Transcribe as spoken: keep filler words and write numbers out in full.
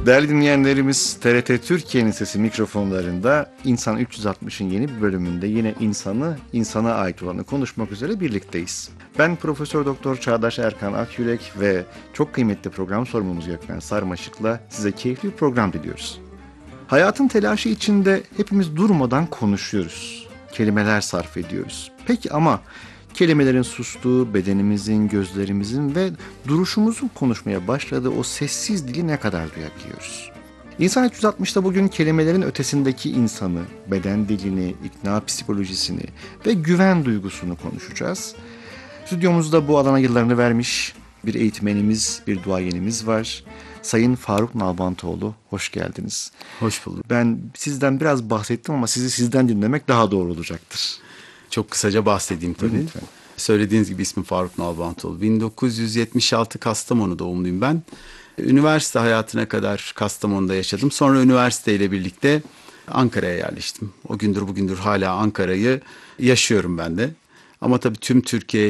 Değerli dinleyenlerimiz, T R T Türkiye'nin sesi mikrofonlarında İnsan üç yüz altmışın yeni bir bölümünde yine insanı, insana ait olanı konuşmak üzere birlikteyiz. Ben Profesör Doktor Çağdaş Erkan Akyürek ve çok kıymetli program sorumlumuz Gökmen Sarmaşık'la size keyifli bir program diliyoruz. Hayatın telaşı içinde hepimiz durmadan konuşuyoruz. Kelimeler sarf ediyoruz. Peki ama kelimelerin sustuğu, bedenimizin, gözlerimizin ve duruşumuzun konuşmaya başladığı o sessiz dili ne kadar duyabiliyoruz? İnsan üç yüz altmışta bugün kelimelerin ötesindeki insanı, beden dilini, ikna psikolojisini ve güven duygusunu konuşacağız. Stüdyomuzda bu alana yıllarını vermiş bir eğitmenimiz, bir duayenimiz var. Sayın Faruk Nalbantoğlu, hoş geldiniz. Hoş bulduk. Ben sizden biraz bahsettim ama sizi sizden dinlemek daha doğru olacaktır. Çok kısaca bahsedeyim tabii. Lütfen. Söylediğiniz gibi ismim Faruk Nalbantoğlu. bin dokuz yüz yetmiş altı Kastamonu doğumluyum ben. Üniversite hayatına kadar Kastamonu'da yaşadım. Sonra üniversiteyle birlikte Ankara'ya yerleştim. O gündür bugündür hala Ankara'yı yaşıyorum ben de. Ama tabii tüm Türkiye